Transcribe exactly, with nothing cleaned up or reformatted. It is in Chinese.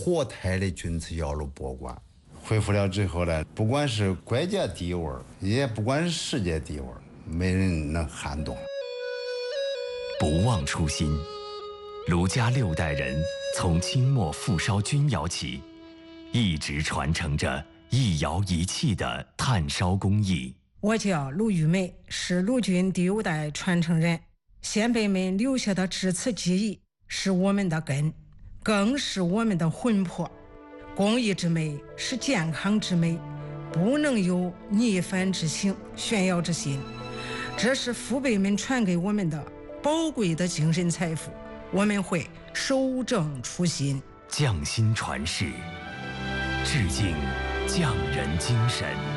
活态的钧瓷窑炉博物馆。恢复了之后呢，不管是国家第一位，也不管是世界第一位，没人能撼动。 不忘初心，卢家六代人从清末复烧钧窑起，一直传承着一窑一器的炭烧工艺。 我叫卢玉梅，是卢军第六代传承人。先辈们留下的制瓷技艺是我们的根，更是我们的魂魄。工艺之美是健康之美，不能有逆反之行、炫耀之心。这是父辈们传给我们的宝贵的精神财富，我们会守正初心， 匠心传世，致敬匠人精神。